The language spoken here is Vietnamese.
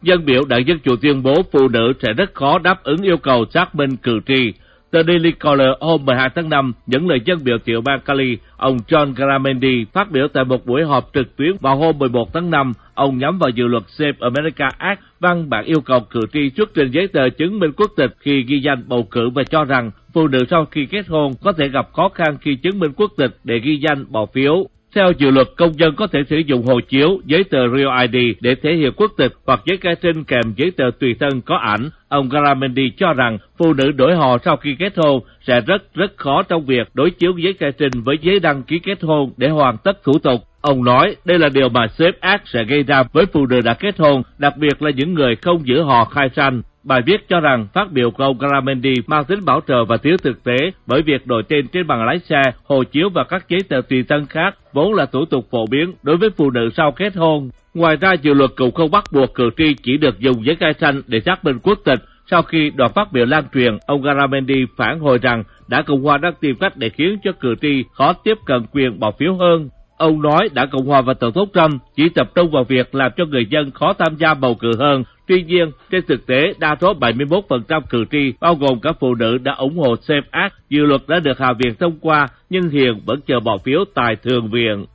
Dân biểu Đảng Dân Chủ tuyên bố phụ nữ sẽ rất khó đáp ứng yêu cầu xác minh cử tri. Tờ Daily Caller hôm 12 tháng 5 dẫn lời dân biểu tiểu bang Cali, ông John Garamendi phát biểu tại một buổi họp trực tuyến vào hôm 11 tháng 5. Ông nhắm vào dự luật Save America Act, văn bản yêu cầu cử tri xuất trình giấy tờ chứng minh quốc tịch khi ghi danh bầu cử và cho rằng phụ nữ sau khi kết hôn có thể gặp khó khăn khi chứng minh quốc tịch để ghi danh bỏ phiếu. Theo dự luật, công dân có thể sử dụng hộ chiếu, giấy tờ Real ID để thể hiện quốc tịch hoặc giấy khai sinh kèm giấy tờ tùy thân có ảnh. Ông Garamendi cho rằng phụ nữ đổi họ sau khi kết hôn sẽ rất khó trong việc đối chiếu giấy khai sinh với giấy đăng ký kết hôn để hoàn tất thủ tục. Ông nói đây là điều mà Save Act sẽ gây ra với phụ nữ đã kết hôn, đặc biệt là những người không giữ họ khai sanh. Bài viết cho rằng phát biểu của ông Garamendi mang tính bảo trợ và thiếu thực tế bởi việc đổi tên trên bằng lái xe, hộ chiếu và các giấy tờ tùy thân khác vốn là thủ tục phổ biến đối với phụ nữ sau kết hôn. Ngoài ra, dự luật cũng không bắt buộc cử tri chỉ được dùng giấy khai sinh để xác minh quốc tịch. Sau khi đoạn phát biểu lan truyền, ông Garamendi phản hồi rằng Đảng Cộng hòa đang tìm cách để khiến cho cử tri khó tiếp cận quyền bỏ phiếu hơn. Ông nói Đảng Cộng hòa và Tổng thống Trump chỉ tập trung vào việc làm cho người dân khó tham gia bầu cử hơn. Tuy nhiên, trên thực tế, đa số 71% cử tri, bao gồm cả phụ nữ, đã ủng hộ Save Act. Dự luật đã được Hạ viện thông qua, nhưng hiện vẫn chờ bỏ phiếu tại Thượng viện.